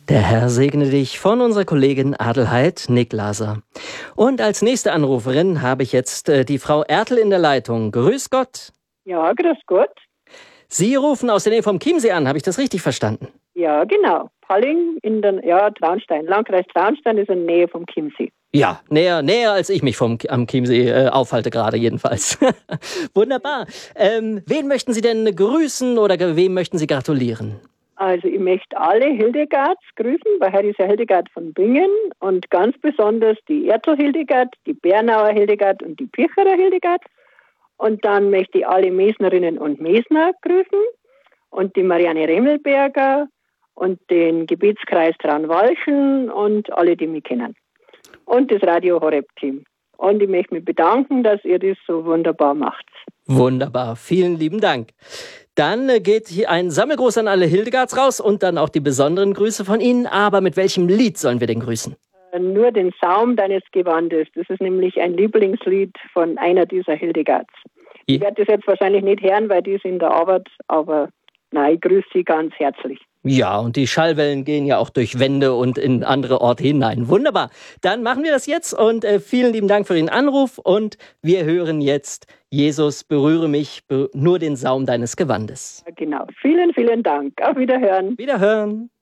Der Herr segne dich von unserer Kollegin Adelheid Nicklaser. Und als nächste Anruferin habe ich jetzt die Frau Ertel in der Leitung. Grüß Gott. Ja, grüß Gott. Sie rufen aus der Nähe vom Chiemsee an, habe ich das richtig verstanden? Ja, genau. Palling in der Traunstein. Landkreis Traunstein ist in der Nähe vom Chiemsee. Ja, näher als ich mich am Chiemsee aufhalte gerade jedenfalls. Wunderbar. Wen möchten Sie denn grüßen oder wem möchten Sie gratulieren? Also ich möchte alle Hildegards grüßen, weil heute ist ja Hildegard von Bingen und ganz besonders die Ertel Hildegard, die Bernauer Hildegard und die Picherer Hildegard. Und dann möchte ich alle Mesnerinnen und Mesner grüßen und die Marianne Remmelberger und den Gebetskreis Traunwalchen und alle, die mich kennen. Und das Radio Horeb-Team. Und ich möchte mich bedanken, dass ihr das so wunderbar macht. Wunderbar, vielen lieben Dank. Dann geht hier ein Sammelgruß an alle Hildegards raus und dann auch die besonderen Grüße von Ihnen. Aber mit welchem Lied sollen wir denn grüßen? Nur den Saum deines Gewandes. Das ist nämlich ein Lieblingslied von einer dieser Hildegards. Ich werde das jetzt wahrscheinlich nicht hören, weil die ist in der Arbeit, aber nein, ich grüße Sie ganz herzlich. Ja, und die Schallwellen gehen ja auch durch Wände und in andere Orte hinein. Wunderbar. Dann machen wir das jetzt und vielen lieben Dank für den Anruf und wir hören jetzt Jesus, berühre mich, nur den Saum deines Gewandes. Genau. Vielen, vielen Dank. Auf Wiederhören. Wiederhören.